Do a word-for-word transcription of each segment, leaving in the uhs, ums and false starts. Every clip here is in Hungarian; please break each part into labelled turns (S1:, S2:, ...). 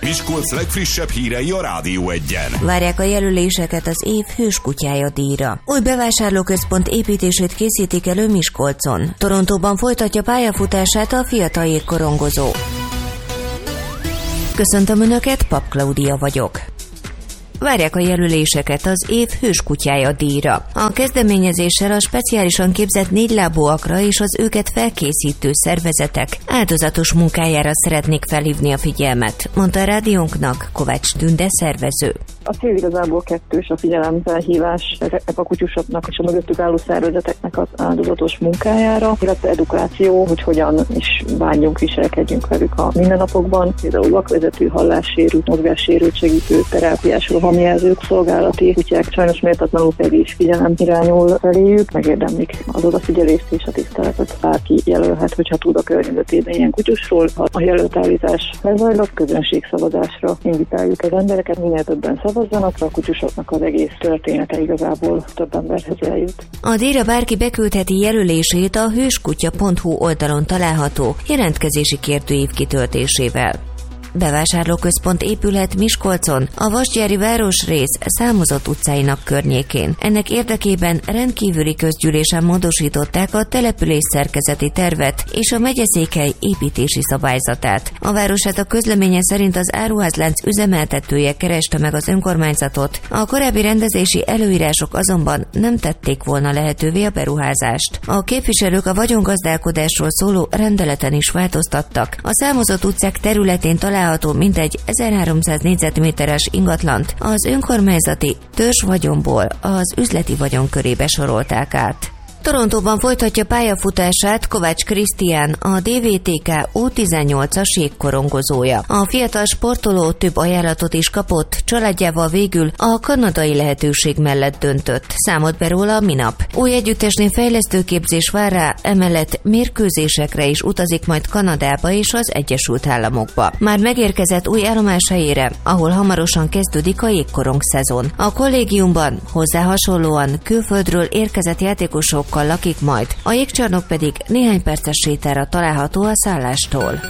S1: Miskolc legfrissebb hírei a Rádió Egyen.
S2: Várják a jelöléseket az év hőskutyája díjra. Új bevásárlóközpont építését készítik elő Miskolcon. Torontóban folytatja pályafutását a fiatal jégkorongozó. Köszöntöm Önöket, Pap Klaudia vagyok. Várják a jelöléseket az év hőskutyája díjra. A kezdeményezéssel a speciálisan képzett négylábúakra és az őket felkészítő szervezetek áldozatos munkájára szeretnék felhívni a figyelmet, mondta a rádiónknak Kovács Tünde szervező.
S3: A cél igazából kettős, a figyelemfelhívás ezeknek a kutyusoknak és a mögöttük álló szervezeteknek az áldozatos munkájára, illetve edukáció, hogy hogyan is bánjunk, viselkedjünk velük a mindennapokban, például vakvezető, hallássérült, mozgássérült segítő, terápiás rohamjelzők, szolgálati kutyák, sajnos méltatlanul pedig is figyelem irányul feléjük, megérdemlik az odafigyelést és a tiszteletet. Bárki jelölhet, hogyha tud a környezetében ilyen kutyusról. Ha a jelöltállítás lezajlott, közönségszavazásra invitáljuk az embereket, minél többen szavazzanak, a kutyusoknak az egész története igazából több emberhez eljut.
S2: A díjra bárki beküldheti jelölését a hőskutya pont hu oldalon található jelentkezési kérdőív kitöltésével. Bevásárlóközpont épülhet Miskolcon, a Vasgyári városrész számozott utcáinak környékén. Ennek érdekében rendkívüli közgyűlésen módosították a település szerkezeti tervet és a megyeszékhely építési szabályzatát. A városát a közleménye szerint az áruházlánc üzemeltetője kereste meg az önkormányzatot, a korábbi rendezési előírások azonban nem tették volna lehetővé a beruházást. A képviselők a vagyongazdálkodásról szóló rendeleten is változtattak. A számozott utcák területén található mintegy ezerháromszáz négyzetméteres ingatlant az önkormányzati törzs vagyonból az üzleti vagyon körébe sorolták át. Torontóban folytatja pályafutását Kovács Krisztián, a dé vé té ká U tizennyolcas jégkorongozója. A fiatal sportoló több ajánlatot is kapott, családjával végül a kanadai lehetőség mellett döntött. Számolt be róla minap. Új együttesnél fejlesztőképzés vár rá, emellett mérkőzésekre is utazik majd Kanadába és az Egyesült Államokba. Már megérkezett új állomáshelyére, ahol hamarosan kezdődik a jégkorong szezon. A kollégiumban hozzá hasonlóan külföldről érkezett játékosokkal lakik majd, a jégcsarnok pedig néhány perces sétára található a szállástól.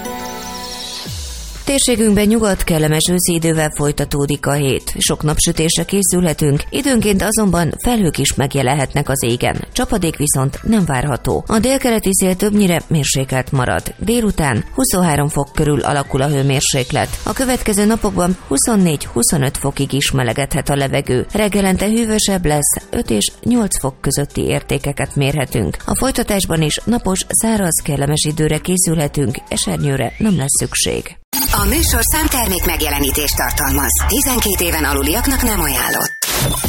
S2: Térségünkben nyugodt, kellemes őszi idővel folytatódik a hét. Sok napsütésre készülhetünk, időnként azonban felhők is megjelenhetnek az égen. Csapadék viszont nem várható. A délkeleti szél többnyire mérsékelt marad. Délután huszonhárom fok körül alakul a hőmérséklet. A következő napokban huszonnégy-huszonöt fokig is melegedhet a levegő. Reggelente hűvösebb lesz, öt és nyolc fok közötti értékeket mérhetünk. A folytatásban is napos, száraz, kellemes időre készülhetünk, esernyőre nem lesz szükség.
S4: A műsorszám termék megjelenítést tartalmaz. tizenkét éven aluliaknak nem ajánlott.